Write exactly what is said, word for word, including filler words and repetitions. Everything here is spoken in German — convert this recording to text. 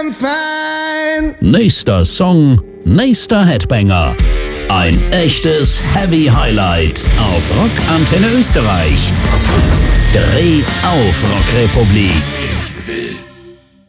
I'm fine. Nächster Song, nächster Headbanger. Ein echtes Heavy Highlight auf Rock Antenne Österreich. Dreh auf, Rockrepublik. Ich will